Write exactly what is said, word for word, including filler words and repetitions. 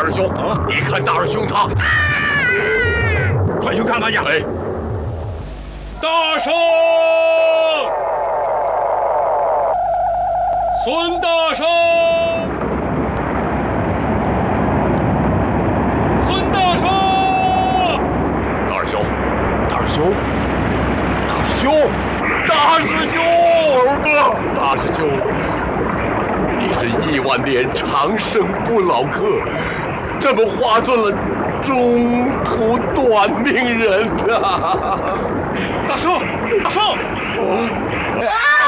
师兄，啊，你看大师兄他， 快去看看去！ 哎， 大圣，孙大圣，孙大圣， 大师兄，大师兄，大师兄，大师兄，儿子，大师兄，你是亿万年长生不老客，这么化作了中途短命人啊！ 大圣，大圣！ 啊